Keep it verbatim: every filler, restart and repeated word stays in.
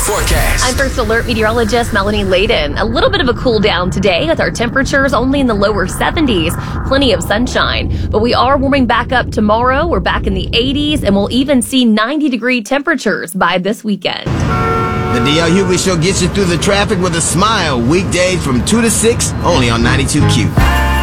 forecast. I'm First Alert meteorologist Melanie Layden. A little bit of a cool down today with our temperatures only in the lower seventies. Plenty of sunshine. But we are warming back up tomorrow. We're back in the eighties, and we'll even see ninety degree temperatures by this weekend. The D L Hughley Show gets you through the traffic with a smile. Weekdays from two to six, only on ninety-two Q.